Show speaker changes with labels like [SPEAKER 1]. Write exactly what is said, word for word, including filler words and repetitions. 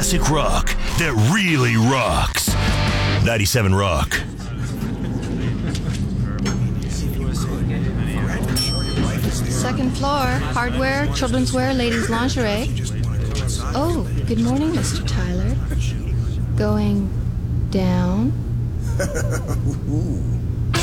[SPEAKER 1] classic rock that really rocks. ninety-seven Rock.
[SPEAKER 2] Second floor, hardware, children's wear, ladies' lingerie. Oh, good morning, Mister Tyler. Going down?